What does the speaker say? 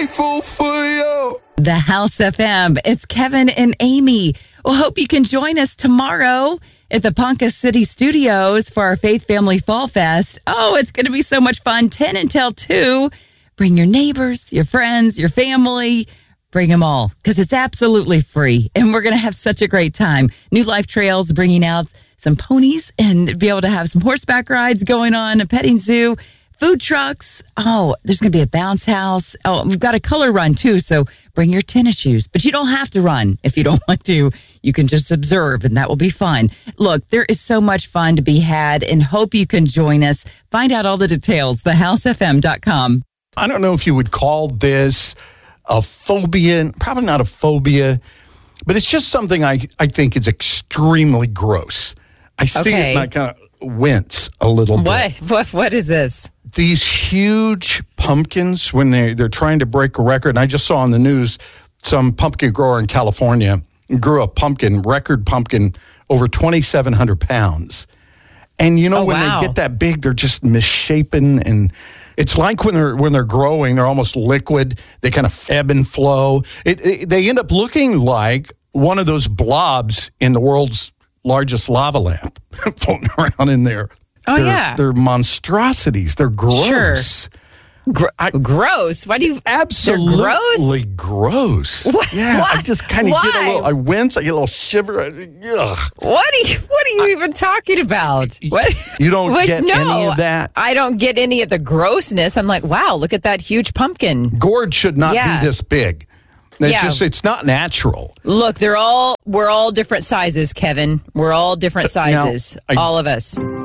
grateful for you. The House FM. It's Kevin and Amy. Well, hope you can join us tomorrow at the Ponca City Studios for our Faith Family Fall Fest. Oh, it's going to be so much fun. 10 until 2. Bring your neighbors, your friends, your family. Bring them all because it's absolutely free. And we're going to have such a great time. New Life Trails bringing out some ponies and be able to have some horseback rides going on, a petting zoo, food trucks. Oh, there's going to be a bounce house. Oh, we've got a color run too. So bring your tennis shoes, but you don't have to run if you don't want to. You can just observe and that will be fun. Look, there is so much fun to be had and hope you can join us. Find out all the details, thehousefm.com. I don't know if you would call this a phobia, probably not a phobia, but it's just something I think is extremely gross. I see it and I kind of wince a little bit. What is this? These huge pumpkins when they're trying to break a record. And I just saw on the news some pumpkin grower in California grew a record pumpkin over 2,700 pounds. And you know, when they get that big, they're just misshapen, and it's like when they're growing, they're almost liquid. They kind of ebb and flow. They end up looking like one of those blobs in the world's largest lava lamp floating around in there. They're monstrosities. They're gross. Sure. Gross? Why do you? Absolutely gross. What? Yeah, what? I just kind of get I wince. I get a little shiver. Ugh. What are you even talking about? What? You don't get any of that? I don't get any of the grossness. I'm like, wow, look at that huge pumpkin. Gourd should not be this big. It's not natural. Look, we're all different sizes, Kevin. We're all different sizes. All of us.